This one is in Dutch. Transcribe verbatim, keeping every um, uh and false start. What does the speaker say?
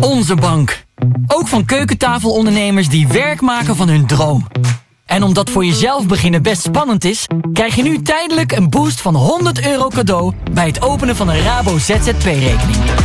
Onze bank. Ook van keukentafelondernemers die werk maken van hun droom. En omdat voor jezelf beginnen best spannend is, krijg je nu tijdelijk een boost van honderd euro cadeau bij het openen van een Rabo Z Z P-rekening.